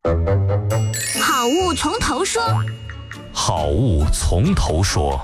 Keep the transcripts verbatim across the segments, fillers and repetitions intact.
好物从头说。 好物从头说。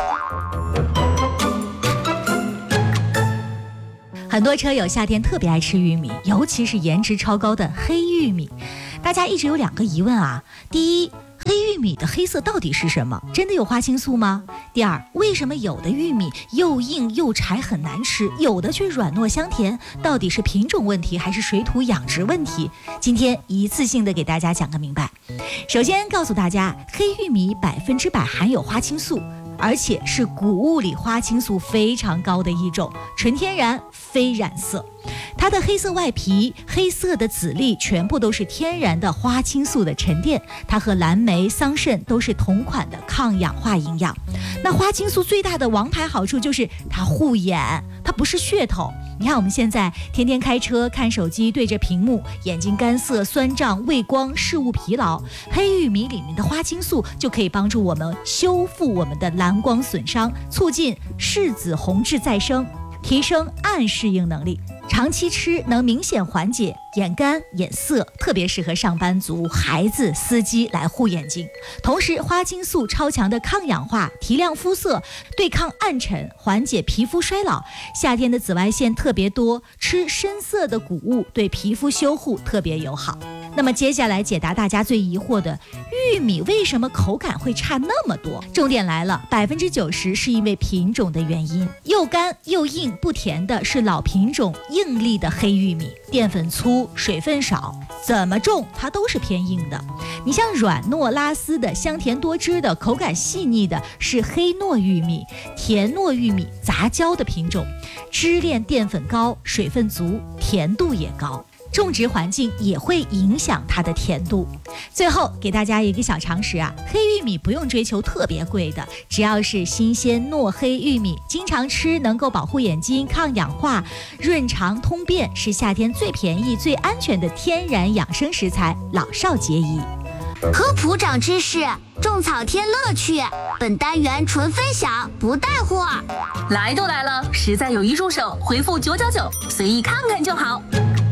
很多车友夏天特别爱吃玉米，尤其是颜值超高的黑玉米。大家一直有两个疑问啊，第一，黑玉米的黑色到底是什么？真的有花青素吗？第二，为什么有的玉米又硬又柴很难吃，有的却软糯香甜？到底是品种问题还是水土养殖问题？今天一次性的给大家讲个明白。首先告诉大家，黑玉米百分之百含有花青素，而且是谷物里花青素非常高的一种，纯天然非染色。它的黑色外皮、黑色的籽粒全部都是天然的花青素的沉淀，它和蓝莓、桑葚都是同款的抗氧化营养。那花青素最大的王牌好处就是它护眼，它不是噱头。你看我们现在天天开车看手机，对着屏幕，眼睛干涩、酸胀、畏光、视物疲劳，黑玉米里面的花青素就可以帮助我们修复我们的蓝光损伤，促进视紫红质再生，提升暗适应能力。长期吃能明显缓解眼干眼涩，特别适合上班族、孩子、司机来护眼睛。同时花青素超强的抗氧化，提亮肤色，对抗暗沉，缓解皮肤衰老。夏天的紫外线特别多，吃深色的谷物对皮肤修护特别友好。那么接下来解答大家最疑惑的，玉米为什么口感会差那么多？重点来了，百分之九十是因为品种的原因。又干又硬不甜的是老品种硬粒的黑玉米，淀粉粗，水分少，怎么种它都是偏硬的。你像软糯拉丝的、香甜多汁的、口感细腻的是黑糯玉米、甜糯玉米杂交的品种，支链淀粉高，水分足，甜度也高。种植环境也会影响它的甜度。最后给大家一个小常识啊，黑玉米不用追求特别贵的，只要是新鲜糯黑玉米，经常吃能够保护眼睛、抗氧化、润肠通便，是夏天最便宜、最安全的天然养生食材，老少皆宜。 科普长知识，种草添乐趣。本单元纯分享，不带货。 来都来了，实在有一入手，回复九九九，随意看看就好。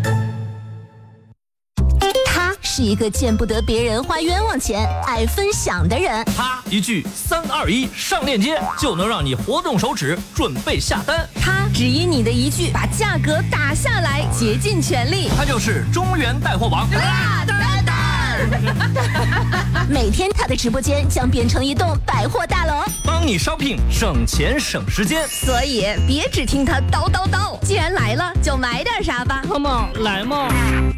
他是一个见不得别人花冤枉钱、爱分享的人。 他一句三二一上链接就能让你活动手指准备下单。 他只因你的一句把价格打下来，竭尽全力。 他就是中原带货王大蛋蛋。每天他的直播间将变成一栋百货大楼， 帮你 shopping 省钱省时间。 所以别只听他叨叨叨，既然来了就买点啥吧。 Come on，来嘛！